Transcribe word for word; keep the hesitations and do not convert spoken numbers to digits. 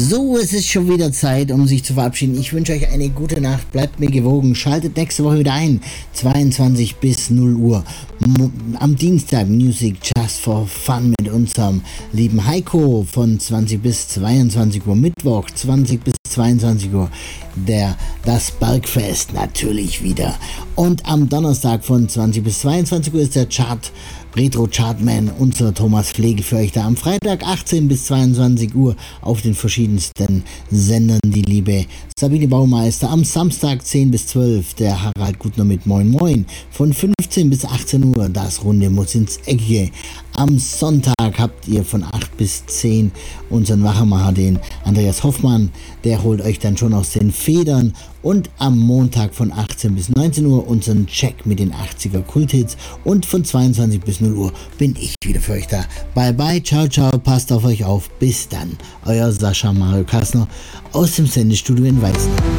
So, es ist schon wieder Zeit, um sich zu verabschieden. Ich wünsche euch eine gute Nacht, bleibt mir gewogen, schaltet nächste Woche wieder ein, zweiundzwanzig bis null Uhr. Am Dienstag Music Just for Fun mit unserem lieben Heiko von zwanzig bis zweiundzwanzig Uhr. Mittwoch zwanzig bis zweiundzwanzig Uhr der das Bergfest natürlich wieder. Und am Donnerstag von zwanzig bis zweiundzwanzig Uhr ist der Chart Retro Chartman, unser Thomas Pflegel für euch da. Am Freitag achtzehn bis zweiundzwanzig Uhr auf den verschiedensten Sendern die liebe Sabine Baumeister. Am Samstag zehn bis zwölf der Harald Gutner mit Moin Moin. Von fünfzehn bis achtzehn Uhr das Runde muss ins Eckige. Am Sonntag habt ihr von acht bis zehn unseren Wachamacher, den Andreas Hoffmann. Der holt euch dann schon aus den Federn. Und am Montag von achtzehn bis neunzehn Uhr unseren Check mit den achtziger Kulthits. Und von zweiundzwanzig bis null Uhr bin ich wieder für euch da. Bye bye, ciao, ciao, passt auf euch auf. Bis dann. Euer Sascha Mario Kassner aus dem Sendestudio in Weißenburg.